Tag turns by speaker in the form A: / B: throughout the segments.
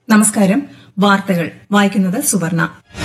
A: നമസ്കാരം. വാർത്തകൾ വായിക്കുന്നത് സുവർണ.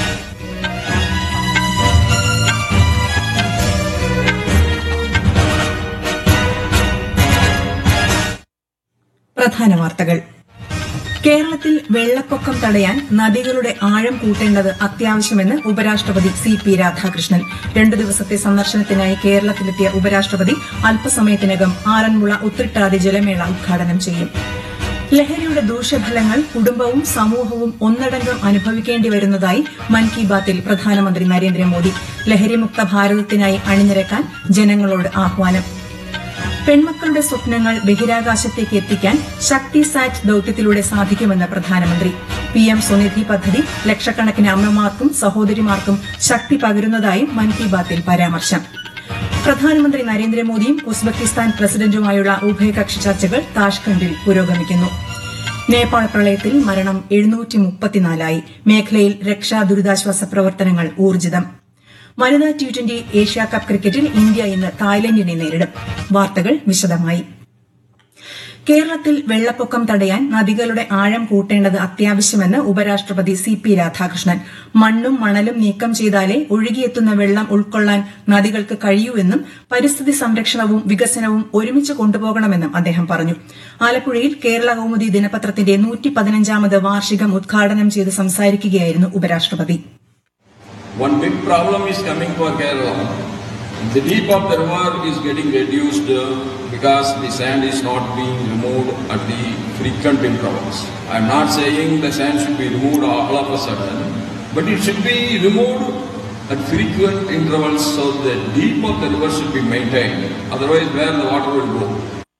A: പ്രധാന വാർത്തകൾ. കേരളത്തിൽ വെള്ളപ്പൊക്കം തടയാൻ നദികളുടെ ആഴം കൂട്ടേണ്ടത് അത്യാവശ്യമെന്ന് ഉപരാഷ്ട്രപതി സി.പി. രാധാകൃഷ്ണൻ. 2 ദിവസത്തെ സന്ദർശനത്തിനായി കേരളത്തിലെത്തിയ ഉപരാഷ്ട്രപതി അല്പസമയത്തിനകം ആറന്മുള ഉത്രട്ടാതി ജലമേള ഉദ്ഘാടനം ചെയ്യും. ലഹരിയുടെ ദൂഷ്യഫലങ്ങൾ കുടുംബവും സമൂഹവും ഒന്നടങ്കം അനുഭവിക്കേണ്ടി വരുന്നതായി മൻ കി ബാത്തിൽ പ്രധാനമന്ത്രി നരേന്ദ്രമോദി. ലഹരിമുക്ത ഭാരതത്തിനായി അണിനിരക്കാൻ ജനങ്ങളോട് ആഹ്വാനം. പെൺമക്കളുടെ സ്വപ്നങ്ങൾ ബഹിരാകാശത്തേക്ക് എത്തിക്കാൻ ശക്തി സാറ്റ് ദൌത്യത്തിലൂടെ സാധിക്കുമെന്ന് പ്രധാനമന്ത്രി. PM സ്വനിധി പദ്ധതി ലക്ഷക്കണക്കിന് അമ്മമാർക്കും സഹോദരിമാർക്കും ശക്തി പകരുന്നതായും മൻ കി ബാത്തിൽ പരാമർശം. പ്രധാനമന്ത്രി നരേന്ദ്രമോദിയും ഉസ്ബെക്കിസ്ഥാൻ പ്രസിഡന്റുമായുള്ള ഉഭയകക്ഷി ചർച്ചകൾ താഷ്കണ്ടിൽ പുരോഗമിക്കുന്നു. നേപ്പാൾ പ്രളയത്തിൽ മരണം 734. മേഖലയിൽ രക്ഷാ ദുരിതാശ്വാസ പ്രവർത്തനങ്ങൾ ഊർജിതം. വനിതാ T20 ഏഷ്യാകപ്പ് ക്രിക്കറ്റിൽ ഇന്ത്യ ഇന്ന് തായ്ലൻഡിനെ നേരിടും. വാർത്തകൾ വിശദമായി. കേരളത്തിൽ വെള്ളപ്പൊക്കം തടയാൻ നദികളുടെ ആഴം കൂട്ടേണ്ടത് അത്യാവശ്യമെന്ന് ഉപരാഷ്ട്രപതി സി.പി. രാധാകൃഷ്ണൻ. മണ്ണും മണലും നീക്കം ചെയ്താലേ ഒഴുകിയെത്തുന്ന വെള്ളം ഉൾക്കൊള്ളാൻ നദികൾക്ക് കഴിയൂ എന്നും പരിസ്ഥിതി സംരക്ഷണവും വികസനവും ഒരുമിച്ച് കൊണ്ടുപോകണമെന്നും അദ്ദേഹം പറഞ്ഞു. ആലപ്പുഴയിൽ കേരള കൌമുദി ദിനപത്രത്തിന്റെ 115ാമത് വാർഷികം ഉദ്ഘാടനം ചെയ്ത് സംസാരിക്കുകയായിരുന്നു ഉപരാഷ്ട്രപതി.
B: One big problem is coming for Kerala. The deep of the river is getting reduced because the sand is not being removed at the frequent intervals. I am not saying the sand should be removed all of a sudden, but it should be removed at frequent intervals so the deep of the river should be maintained. Otherwise, where the water will go?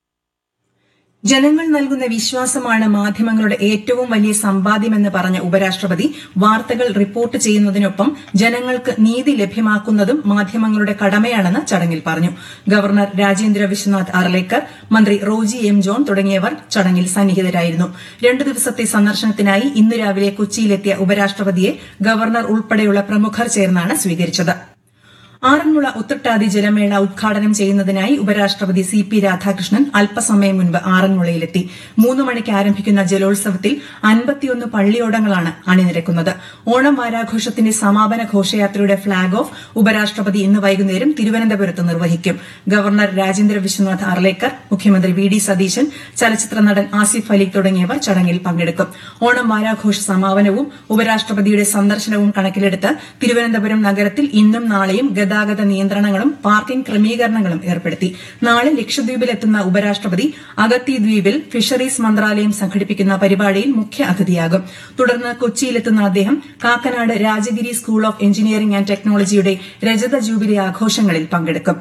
B: ജനങ്ങൾ നൽകുന്ന വിശ്വാസമാണ് മാധ്യമങ്ങളുടെ ഏറ്റവും വലിയ സമ്പാദ്യമെന്ന് പറഞ്ഞ ഉപരാഷ്ട്രപതി വാർത്തകൾ report ചെയ്യുന്നതിനൊപ്പം ജനങ്ങൾക്ക് നീതി ലഭ്യമാക്കുന്നതും മാധ്യമങ്ങളുടെ കടമയാണെന്ന് ചടങ്ങിൽ പറഞ്ഞു. ഗവർണർ രാജേന്ദ്ര വിശ്വനാഥ് അർലേക്കർ, മന്ത്രി റോജി എം ജോൺ തുടങ്ങിയവർ ചടങ്ങിൽ സന്നിഹിതരായിരുന്നു. 2 ദിവസത്തെ സന്ദർശനത്തിനായി ഇന്ന് രാവിലെ കൊച്ചിയിലെത്തിയ ഉപരാഷ്ട്രപതിയെ ഗവർണർ ഉൾപ്പെടെയുള്ള പ്രമുഖർ ചേർന്നാണ് സ്വീകരിച്ചത്. ആറന്മുള ഉത്രട്ടാതി ജലമേള ഉദ്ഘാടനം ചെയ്യുന്നതിനായി ഉപരാഷ്ട്രപതി സി.പി. രാധാകൃഷ്ണൻ അല്പസമയം മുൻപ് ആറന്മുളയിലെത്തി. 3 മണിക്ക് ആരംഭിക്കുന്ന ജലോത്സവത്തിൽ 51 പള്ളിയോടങ്ങളാണ് അണിനിരക്കുന്നത്. ഓണം വാരാഘോഷത്തിന്റെ സമാപന ഘോഷയാത്രയുടെ ഫ്ളാഗ് ഓഫ് ഉപരാഷ്ട്രപതി ഇന്ന് വൈകുന്നേരം തിരുവനന്തപുരത്ത് നിർവഹിക്കും. ഗവർണർ രാജേന്ദ്ര വിശ്വനാഥ് അർലേക്കർ, മുഖ്യമന്ത്രി വി.ഡി. സതീശൻ, ചലച്ചിത്ര നടൻ ആസിഫ് അലി തുടങ്ങിയവർ ചടങ്ങിൽ പങ്കെടുക്കും. ഓണം വാരാഘോഷ സമാപനവും ഉപരാഷ്ട്രപതിയുടെ സന്ദർശനവും കണക്കിലെടുത്ത് തിരുവനന്തപുരം നഗരത്തിൽ ഇന്നും നാളെയും ഗതാഗത നിയന്ത്രണങ്ങളും പാർക്കിംഗ് ക്രമീകരണങ്ങളും ഏർപ്പെടുത്തി. നാളെ ലക്ഷദ്വീപിലെത്തുന്ന ഉപരാഷ്ട്രപതി അഗത്തി ദ്വീപിൽ ഫിഷറീസ് മന്ത്രാലയം സംഘടിപ്പിക്കുന്ന പരിപാടിയിൽ മുഖ്യ അതിഥിയാകും. തുടർന്ന് കൊച്ചിയിലെത്തുന്ന അദ്ദേഹം Kakkanad Rajagiri school of engineering and ടെക്നോളജിയുടെ രജത ജൂബിലി ആഘോഷങ്ങളിൽ പങ്കെടുക്കും.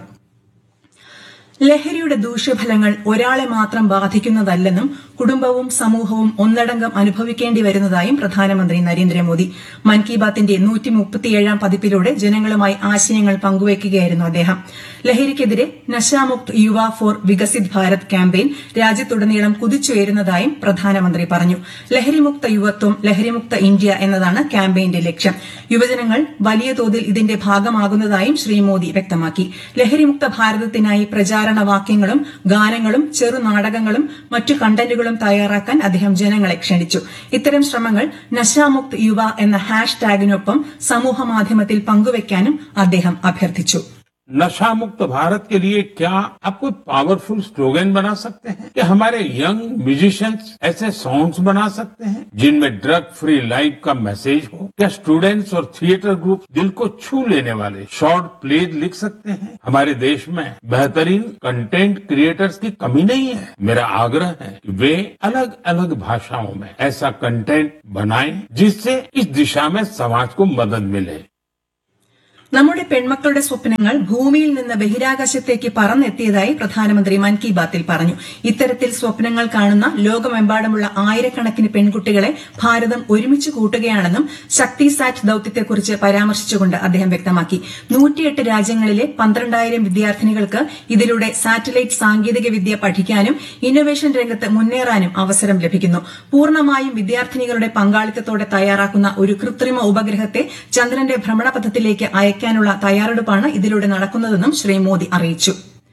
B: ലഹരിയുടെ ദൂഷ്യഫലങ്ങൾ ഒരാളെ മാത്രം ബാധിക്കുന്നതല്ലെന്നും കുടുംബവും സമൂഹവും ഒന്നടങ്കം അനുഭവിക്കേണ്ടി വരുന്നതായും പ്രധാനമന്ത്രി നരേന്ദ്രമോദി. മൻ കി ബാത്തിന്റെ 137ാം പതിപ്പിലൂടെ ജനങ്ങളുമായി ആശയങ്ങൾ പങ്കുവയ്ക്കുകയായിരുന്നു അദ്ദേഹം. ലഹരിക്കെതിരെ നശാമുക്ത് യുവ ഫോർ വികസിത് ഭാരത് ക്യാമ്പയിൻ രാജ്യത്തുടനീളം കുതിച്ചുയരുന്നതായും പ്രധാനമന്ത്രി പറഞ്ഞു. ലഹരിമുക്ത യുവത്വം, ലഹരിമുക്ത ഇന്ത്യ എന്നതാണ് ക്യാമ്പയിന്റെ ലക്ഷ്യം. യുവജനങ്ങൾ വലിയ തോതിൽ ഇതിന്റെ ഭാഗമാകുന്നതായും ശ്രീ മോദി വ്യക്തമാക്കി. ലഹരിമുക്ത ഭാരതത്തിനായി പ്രചാരണവാക്യങ്ങളും ഗാനങ്ങളും ചെറുനാടകങ്ങളും മറ്റു കണ്ടന്റുകളും തയ്യാറാക്കാൻ അദ്ദേഹം ജനങ്ങളെ ക്ഷണിച്ചു. ഇത്തരം ശ്രമങ്ങൾ നശാമുക്ത് യുവ എന്ന #ഹാഷ്ടാഗിനൊപ്പം സമൂഹമാധ്യമത്തിൽ പങ്കുവയ്ക്കാനും അദ്ദേഹം അഭ്യർത്ഥിച്ചു.
C: नशा मुक्त भारत के लिए क्या आप कोई पावरफुल स्लोगन बना सकते हैं? क्या हमारे यंग म्यूजिशियंस ऐसे सॉन्ग्स बना सकते हैं जिनमें ड्रग फ्री लाइफ का मैसेज हो? क्या स्टूडेंट्स और थिएटर ग्रुप दिल को छू लेने वाले शॉर्ट प्लेज लिख सकते हैं? हमारे देश में बेहतरीन कंटेंट क्रिएटर्स की कमी नहीं है. मेरा आग्रह है कि वे अलग अलग भाषाओं में ऐसा कंटेंट बनाएं जिससे इस दिशा में समाज को मदद मिले.
A: നമ്മുടെ പെൺമക്കളുടെ സ്വപ്നങ്ങൾ ഭൂമിയിൽ നിന്ന് ബഹിരാകാശത്തേക്ക് പറന്നെത്തിയതായി പ്രധാനമന്ത്രി മൻ കി ബാത്തിൽ പറഞ്ഞു. ഇത്തരത്തിൽ സ്വപ്നങ്ങൾ കാണുന്ന ലോകമെമ്പാടുമുള്ള ആയിരക്കണക്കിന് പെൺകുട്ടികളെ ഭാരതം ഒരുമിച്ച് കൂട്ടുകയാണെന്നും ശക്തി സാറ്റ് ദൌത്യത്തെക്കുറിച്ച് പരാമർശിച്ചുകൊണ്ട് അദ്ദേഹം വ്യക്തമാക്കി. 108 രാജ്യങ്ങളിലെ 12,000 വിദ്യാർത്ഥിനികൾക്ക് ഇതിലൂടെ സാറ്റലൈറ്റ് സാങ്കേതിക വിദ്യ പഠിക്കാനും ഇന്നൊവേഷൻ രംഗത്ത് മുന്നേറാനും അവസരം ലഭിക്കുന്നു. പൂർണ്ണമായും വിദ്യാർത്ഥിനികളുടെ പങ്കാളിത്തത്തോടെ തയ്യാറാക്കുന്ന ഒരു കൃത്രിമ ഉപഗ്രഹത്തെ ചന്ദ്രന്റെ ഭ്രമണപഥത്തിലേക്ക് അയക്കാനുള്ള തയ്യാറെടുപ്പാണ് ഇതിലൂടെ നടക്കുന്നതെന്നും ശ്രീ മോദി അറിയിച്ചു.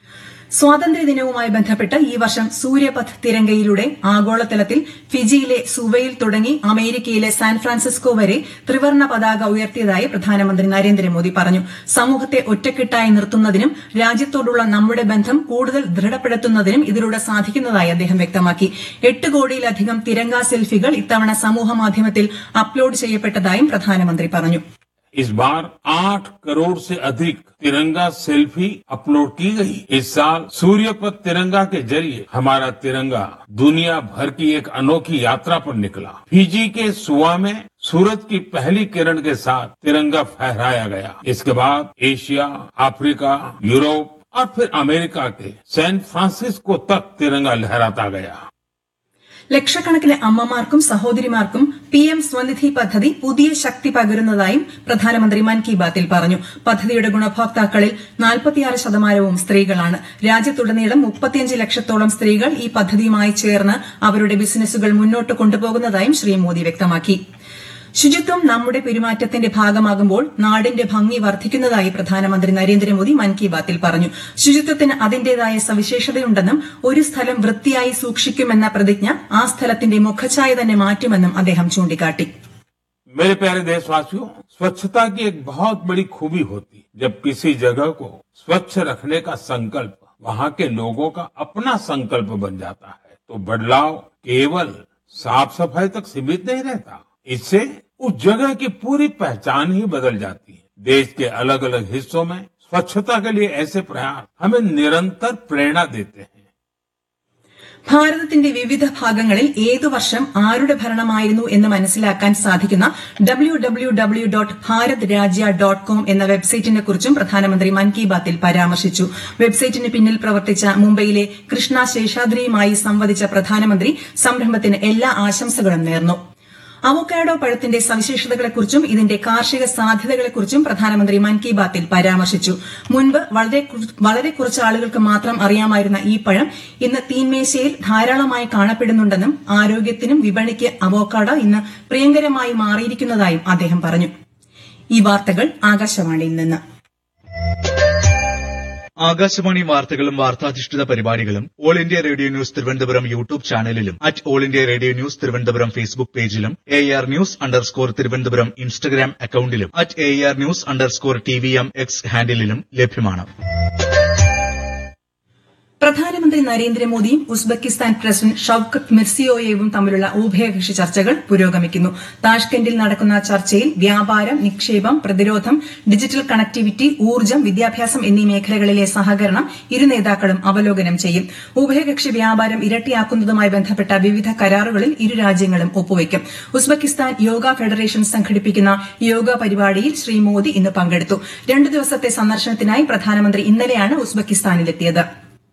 B: സ്വാതന്ത്ര്യദിനവുമായി ബന്ധപ്പെട്ട് ഈ വർഷം സൂര്യപഥ് തിരങ്കയിലൂടെ ആഗോളതലത്തിൽ ഫിജിയിലെ സുവയിൽ തുടങ്ങി അമേരിക്കയിലെ സാൻ ഫ്രാൻസിസ്കോ വരെ ത്രിവർണ്ണ പതാക ഉയർത്തിയതായി പ്രധാനമന്ത്രി നരേന്ദ്രമോദി പറഞ്ഞു. സമൂഹത്തെ ഒറ്റക്കെട്ടായി നിർത്തുന്നതിനും രാജ്യത്തോടുള്ള നമ്മുടെ ബന്ധം കൂടുതൽ ദൃഢപ്പെടുത്തുന്നതിനും ഇതിലൂടെ സാധിക്കുന്നതായി അദ്ദേഹം വ്യക്തമാക്കി. 8 കോടിയിലധികം തിരങ്ക സെൽഫികൾ ഇത്തവണ സമൂഹമാധ്യമത്തിൽ അപ്ലോഡ് ചെയ്യപ്പെട്ടതായും പ്രധാനമന്ത്രി പറഞ്ഞു.
C: इस बार 8 करोड़ से अधिक तिरंगा सेल्फी अपलोड की गई. इस साल सूर्यपथ तिरंगा के जरिए हमारा तिरंगा दुनिया भर की एक अनोखी यात्रा पर निकला. फिजी के सुवा में सूरज की पहली किरण के साथ तिरंगा फहराया गया. इसके बाद एशिया, अफ्रीका, यूरोप और फिर अमेरिका के सैन फ्रांसिस्को तक तिरंगा लहराता गया.
B: ലക്ഷക്കണക്കിന് അമ്മമാർക്കും സഹോദരിമാർക്കും PM സ്വനിധി പദ്ധതി പുതിയ ശക്തി പകരുന്നതായും പ്രധാനമന്ത്രി മൻ കി ബാത്തിൽ പറഞ്ഞു. പദ്ധതിയുടെ ഗുണഭോക്താക്കളിൽ 46% സ്ത്രീകളാണ്. രാജ്യത്തുടനീളം 35 ലക്ഷത്തോളം സ്ത്രീകൾ ഈ പദ്ധതിയുമായി ചേർന്ന് അവരുടെ ബിസിനസ്സുകൾ മുന്നോട്ട് കൊണ്ടുപോകുന്നതായും ശ്രീ മോദി വ്യക്തമാക്കി. ശുചിത്വം നമ്മുടെ പെരുമാറ്റത്തിന്റെ ഭാഗമാകുമ്പോൾ നാടിന്റെ ഭംഗി വർദ്ധിക്കുന്നതായി പ്രധാനമന്ത്രി നരേന്ദ്രമോദി മൻ കി ബാത്തിൽ പറഞ്ഞു. ശുചിത്വത്തിന് അതിന്റേതായ സവിശേഷതയുണ്ടെന്നും ഒരു സ്ഥലം വൃത്തിയായി സൂക്ഷിക്കുമെന്ന പ്രതിജ്ഞ ആ സ്ഥലത്തിന്റെ മുഖഛായ തന്നെ മാറ്റുമെന്നും അദ്ദേഹം ചൂണ്ടിക്കാട്ടി.
C: मेरे प्यारे देशवासियों, स्वच्छता की एक बहुत बड़ी खूबी होती है. जब किसी जगह को स्वच्छ रखने का संकल्प वहाँ के लोगों का अपना संकल्प बन जाता है तो बदलाव केवल साफ सफाई तक सीमित नहीं रहता. इससे उस जगह की पूरी पहचान ही बदल जाती है. देश के अलग अलग हिस्सों में स्वच्छता के लिए ऐसे प्रयास हमें निरंतर प्रेरणा देते हैं.
B: ഭാരതത്തിന്റെ വിവിധ ഭാഗങ്ങളിൽ ഏതു വർഷം ആരുടെ ഭരണമായിരുന്നു എന്ന് മനസ്സിലാക്കാൻ സാധിക്കുന്ന www.bharatrajya.com എന്ന വെബ്സൈറ്റിനെക്കുറിച്ചും പ്രധാനമന്ത്രി മൻ കി ബാത്തിൽ പരാമർശിച്ചു. വെബ്സൈറ്റിന് പിന്നിൽ പ്രവർത്തിച്ച മുംബൈയിലെ കൃഷ്ണ ശേഷാദ്രിയുമായി സംവദിച്ച പ്രധാനമന്ത്രി സംരംഭത്തിന് എല്ലാ ആശംസകളും നേർന്നു. അവോക്കാഡോ പഴത്തിന്റെ സവിശേഷതകളെക്കുറിച്ചും ഇതിന്റെ കാർഷിക സാധ്യതകളെക്കുറിച്ചും പ്രധാനമന്ത്രി മൻ കി ബാത്തിൽ പരാമർശിച്ചു. മുൻപ് വളരെ കുറച്ച് ആളുകൾക്ക് മാത്രം അറിയാമായിരുന്ന ഈ പഴം ഇന്ന് തീൻമേശയിൽ ധാരാളമായി കാണപ്പെടുന്നുണ്ടെന്നും ആരോഗ്യത്തിനും വിപണിക്ക് അവോക്കാഡോ ഇന്ന് പ്രിയങ്കരമായി മാറിയിരിക്കുന്നതായും അദ്ദേഹം പറഞ്ഞു. ഈ വാർത്തകൾ ആകാശവാണിയിൽ നിന്ന്.
D: ആകാശവാണി വാർത്തകളും വാർത്താധിഷ്ഠിത പരിപാടികളും all India radio news Thiruvananthapuram YouTube ചാനലിലും all India radio news Thiruvananthapuram Facebook പേജിലും AR News_ തിരുവനന്തപുരം ഇൻസ്റ്റഗ്രാം അക്കൌണ്ടിലും AR News_TVM X ഹാൻഡിലും ലഭ്യമാണ്.
B: പ്രധാനമന്ത്രി നരേന്ദ്രമോദിയും ഉസ്ബെക്കിസ്ഥാൻ പ്രസിഡന്റ് ഷൌക്കത്ത് മിർസിയോയേവും തമ്മിലുള്ള ഉഭയകക്ഷി ചർച്ചകൾ പുരോഗമിക്കുന്നു. താഷ്കെന്റിൽ നടക്കുന്ന ചർച്ചയിൽ വ്യാപാരം, നിക്ഷേപം, പ്രതിരോധം, ഡിജിറ്റൽ കണക്ടിവിറ്റി, ഊർജ്ജം, വിദ്യാഭ്യാസം എന്നീ മേഖലകളിലെ സഹകരണം ഇരു നേതാക്കളും അവലോകനം ചെയ്യും. ഉഭയകക്ഷി വ്യാപാരം ഇരട്ടിയാക്കുന്നതുമായി ബന്ധപ്പെട്ട വിവിധ കരാറുകളിൽ ഇരു രാജ്യങ്ങളും ഒപ്പുവയ്ക്കും. ഉസ്ബെക്കിസ്ഥാൻ യോഗ ഫെഡറേഷൻ സംഘടിപ്പിക്കുന്ന യോഗ പരിപാടിയിൽ ശ്രീ മോദി ഇന്ന് പങ്കെടുത്തു. 2 ദിവസത്തെ സന്ദർശനത്തിനായി പ്രധാനമന്ത്രി ഇന്നലെയാണ് ഉസ്ബെക്കിസ്ഥാനിലെത്തിയത്.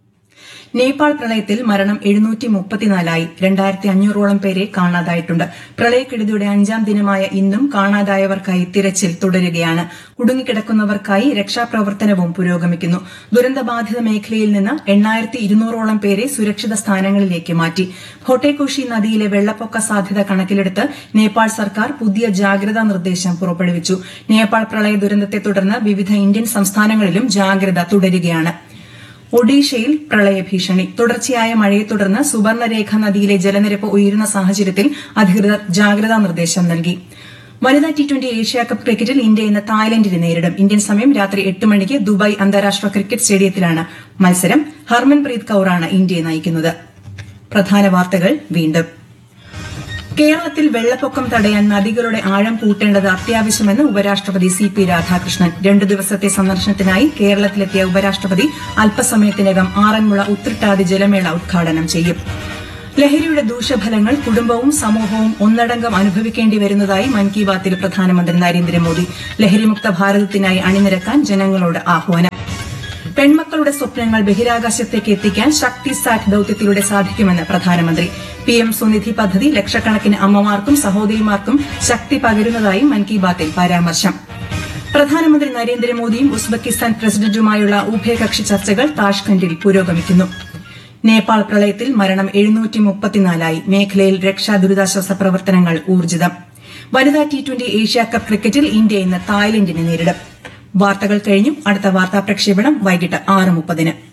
B: നേപ്പാൾ പ്രളയത്തിൽ മരണം 734ആയി. 2500ഓളം പേരെ കാണാതായിട്ടുണ്ട്. പ്രളയക്കെടുതിയുടെ 5ാം ദിനമായ ഇന്നും കാണാതായവർക്കായി തിരച്ചിൽ തുടരുകയാണ്. കുടുങ്ങിക്കിടക്കുന്നവർക്കായി രക്ഷാപ്രവർത്തനവും പുരോഗമിക്കുന്നു. ദുരന്തബാധിത മേഖലയിൽ നിന്ന് 8200ഓളം പേരെ സുരക്ഷിത സ്ഥാനങ്ങളിലേക്ക് മാറ്റി. ഭോട്ടേകോഷി നദിയിലെ വെള്ളപ്പൊക്ക സാധ്യത കണക്കിലെടുത്ത് നേപ്പാൾ സർക്കാർ പുതിയ ജാഗ്രതാ നിർദ്ദേശം പുറപ്പെടുവിച്ചു. നേപ്പാൾ പ്രളയ ദുരന്തത്തെ തുടർന്ന് വിവിധ ഇന്ത്യൻ സംസ്ഥാനങ്ങളിലും ജാഗ്രത തുടരുകയാണ്. ഒഡീഷയിൽ പ്രളയഭീഷണി. തുടർച്ചയായ മഴയെ തുടർന്ന് സുവർണരേഖ നദിയിലെ ജലനിരപ്പ് ഉയരുന്ന സാഹചര്യത്തിൽ അധികൃതർ ജാഗ്രതാ നിർദ്ദേശം നൽകി. വനിതാ T20 ഏഷ്യാകപ്പ് ക്രിക്കറ്റിൽ ഇന്ത്യ ഇന്ന് തായ്ലൻഡിനെ നേരിടും. ഇന്ത്യൻ സമയം രാത്രി 8 മണിക്ക് ദുബായ് അന്താരാഷ്ട്ര ക്രിക്കറ്റ് സ്റ്റേഡിയത്തിലാണ് മത്സരം. ഹർമൻപ്രീത് കൌറാണ് ഇന്ത്യയെ നയിക്കുന്നത്. പ്രധാന വാർത്തകൾ വീണ്ടും. കേരളത്തിൽ വെള്ളപ്പൊക്കം തടയാൻ നദികളുടെ ആഴം കൂട്ടേണ്ടത് അത്യാവശ്യമെന്ന് ഉപരാഷ്ട്രപതി CP രാധാകൃഷ്ണൻ. 2 ദിവസത്തെ സന്ദർശനത്തിനായി കേരളത്തിലെത്തിയ ഉപരാഷ്ട്രപതി അല്പസമയത്തിനകം ആറന്മുള ഉത്രട്ടാതി ജലമേള ഉദ്ഘാടനം ചെയ്യും. ലഹരിയുടെ ദൂഷ്യഫലങ്ങൾ കുടുംബവും സമൂഹവും ഒന്നടങ്കം അനുഭവിക്കേണ്ടി വരുന്നതായി മൻ കി ബാത്തിൽ പ്രധാനമന്ത്രി നരേന്ദ്രമോദി. ലഹരിമുക്ത ഭാരതത്തിനായി അണിനിരക്കാൻ ജനങ്ങളോട് ആഹ്വാനം. പെൺമക്കളുടെ സ്വപ്നങ്ങൾ ബഹിരാകാശത്തേക്ക് എത്തിക്കാൻ ശക്തി സാറ്റ് ദൌത്യത്തിലൂടെ സാധിക്കുമെന്ന് പ്രധാനമന്ത്രി. PM സ്വനിധി പദ്ധതി ലക്ഷക്കണക്കിന് അമ്മമാർക്കും സഹോദരിമാർക്കും ശക്തി പകരുന്നതായി മൻ കി ബാത്തിൽ പരാമർശം. പ്രധാനമന്ത്രി നരേന്ദ്രമോദിയും ഉസ്ബെക്കിസ്ഥാൻ പ്രസിഡന്റുമായുള്ള ഉഭയകക്ഷി ചർച്ചകൾ താഷ്കെന്റിൽ പുരോഗമിക്കുന്നു. നേപ്പാൾ പ്രളയത്തിൽ മരണം 734ആയി. മേഖലയിൽ രക്ഷാ ദുരിതാശ്വാസ പ്രവർത്തനങ്ങൾ ഊർജ്ജിതം. വനിതാ T20 ഏഷ്യാകപ്പ് ക്രിക്കറ്റിൽ ഇന്ത്യ ഇന്ന് തായ്ലൻഡിനെ നേരിടും. വാർത്തകൾ കഴിഞ്ഞു. അടുത്ത വാർത്താ പ്രക്ഷേപണം വൈകിട്ട് 6:30.